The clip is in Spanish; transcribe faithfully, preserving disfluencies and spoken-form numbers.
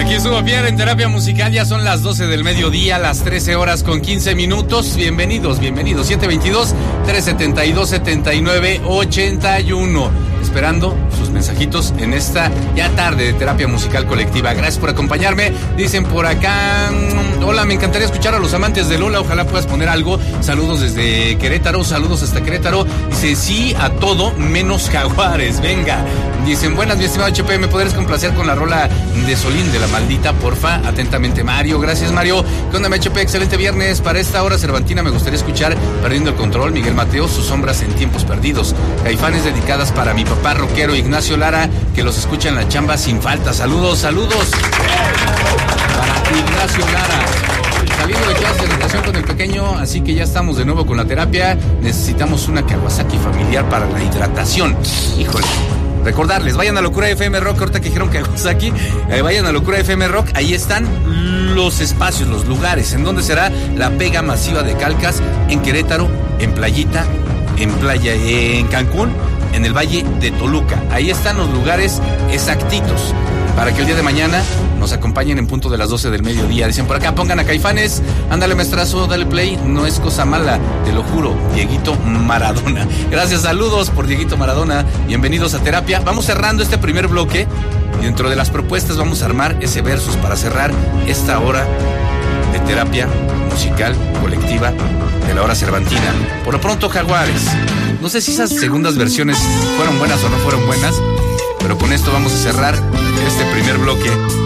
Aquí estuvo Pierre en Terapia Musical, ya son las doce del mediodía, las trece horas con quince minutos. Bienvenidos, bienvenidos. siete veintidós, trescientos setenta y dos, setenta y nueve, ochenta y uno. Esperando sus mensajitos en esta ya tarde de Terapia Musical Colectiva. Gracias por acompañarme. Dicen por acá, hola, me encantaría escuchar a los amantes de Lola. Ojalá puedas poner algo. Saludos desde Querétaro, saludos hasta Querétaro. Dice sí a todo menos Jaguares. Venga. Dicen, buenas, mi estimado H P, ¿me podrías complacer con la rola de Solín de La Maldita, porfa? Atentamente, Mario. Gracias, Mario. ¿Qué onda, mi H P? Excelente viernes. Para esta hora cervantina me gustaría escuchar Perdiendo el Control, Miguel Mateo, Sus sombras en tiempos perdidos. Caifanes dedicadas para mi papá rockero Ignacio Lara, que los escucha en la chamba sin falta. Saludos, saludos. Para Ignacio Lara. Saliendo de clase de natación con el pequeño, así que ya estamos de nuevo con la terapia. Necesitamos una Kawasaki familiar para la hidratación. Híjole. Recordarles, vayan a Locura F M Rock, ahorita que dijeron que aquí, eh, vayan a Locura F M Rock, ahí están los espacios, los lugares, en donde será la pega masiva de Calcas, en Querétaro, en Playita, en Playa, en Cancún, en el Valle de Toluca. Ahí están los lugares exactitos, para que el día de mañana nos acompañen en punto de las doce del mediodía. Dicen por acá, pongan a Caifanes, ándale maestrazo, dale play, no es cosa mala, te lo juro, Dieguito Maradona. Gracias, saludos por Dieguito Maradona, bienvenidos a Terapia. Vamos cerrando este primer bloque y dentro de las propuestas vamos a armar ese versus para cerrar esta hora de Terapia Musical Colectiva de la hora cervantina. Por lo pronto, Jaguares. No sé si esas segundas versiones fueron buenas o no fueron buenas, pero con esto vamos a cerrar este primer bloque